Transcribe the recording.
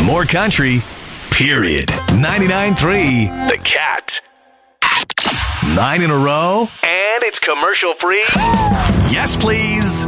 More country, period. 99.3 The Cat. 9 in a row, and it's commercial free? Yes, please.